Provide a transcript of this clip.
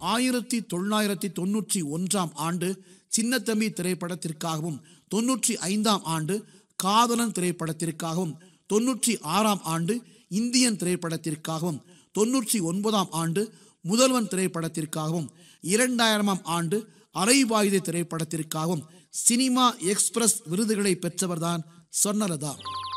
1991 ஆண்டு சின்னத்தம்பி திரைப்படத்திற்காகவும் 95 ஆண்டு காதலன் திரைப்படத்திற்காகவும் 96 ஆண்டு இந்தியன் திரைப்படத்திற்காகவும் 99 ஆண்டு முதல்வன் திரைப்படத்திற்காகவும் 2000 ஆண்டு அலைவாயுதை திரைப்படத்திற்காகவும் சினிமா எக்ஸ்பிரஸ் விருதுகளை பெற்றவர்தான் சொர்ணலதா.